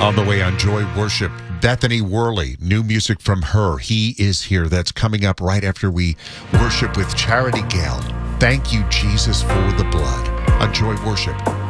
On the way on Joy Worship, Bethany Worley, new music from her. He is here. That's coming up right after we worship with Charity Gale. Thank you, Jesus, for the blood. On Joy Worship.